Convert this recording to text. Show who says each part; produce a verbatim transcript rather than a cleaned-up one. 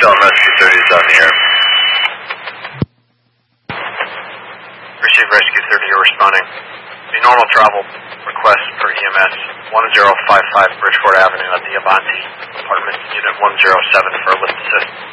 Speaker 1: Shell Rescue thirty is on the air.
Speaker 2: Receive Rescue thirty, you're responding. The normal travel request for E M S, one zero five five Bridgeport Avenue at the Avanti Apartment, Unit one zero seven for a lift assist.